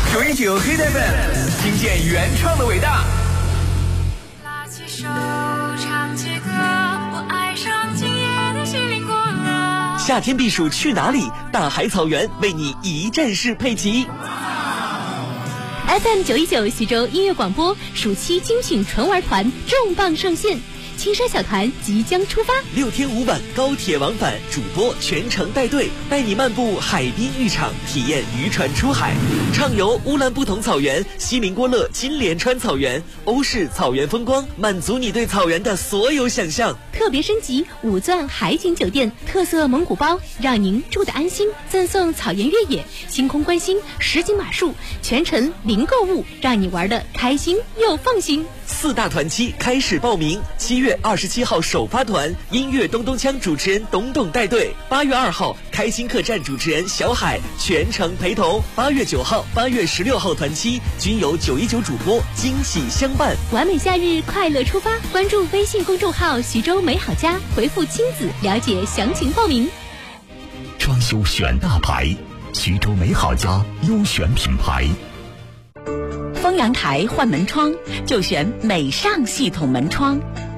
919 Hit FM， 听见原创的伟大。 拉起手，唱起歌，我爱上今夜的西林国乐。 夏天避暑去哪里？大海草原为你一站式配齐。 FM 919徐州音乐广播暑期精品纯玩团重磅上线，青山小团即将出发 ，6天5晚高铁往返，主播全程带队，带你漫步海滨浴场，体验渔船出海，畅游乌兰布统草原、锡林郭勒金莲川草原、欧式草原风光，满足你对草原的所有想象。 特别升级5钻海景酒店，特色蒙古包，让您住得安心。赠送草原越野、星空观星、实景马术，全程零购物，让你玩得开心又放心。 4大团期开始报名，7月27号首发团，音乐咚咚锵主持人董董带队；8月2号开心客栈主持人小海全程陪同；8月9号、8月16号团期均由919主播惊喜相伴。 完美夏日快乐出发，关注微信公众号徐州美好家，回复亲子了解详情报名。 装修选大牌，徐州美好家优选品牌。 封阳台换门窗就选美尚系统门窗，